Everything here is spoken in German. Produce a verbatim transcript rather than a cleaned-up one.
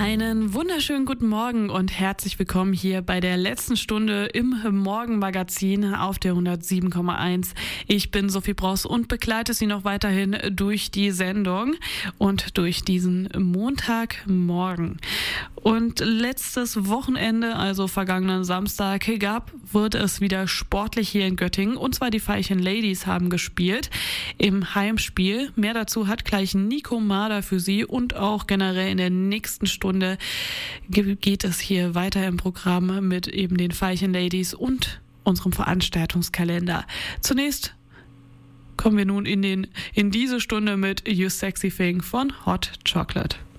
Einen wunderschönen guten Morgen und herzlich willkommen hier bei der letzten Stunde im Morgenmagazin auf der hundertsieben Komma eins. Ich bin Sophie Bross und begleite Sie noch weiterhin durch die Sendung und durch diesen Montagmorgen. Und letztes Wochenende, also vergangenen Samstag, gab, wurde es wieder sportlich hier in Göttingen. Und zwar die Veilchen Ladies haben gespielt im Heimspiel. Mehr dazu hat gleich Nico Mader für Sie und auch generell in der nächsten Stunde geht es hier weiter im Programm mit eben den Veilchen Ladies und unserem Veranstaltungskalender. Zunächst kommen wir nun in den in diese Stunde mit You Sexy Thing von Hot Chocolate.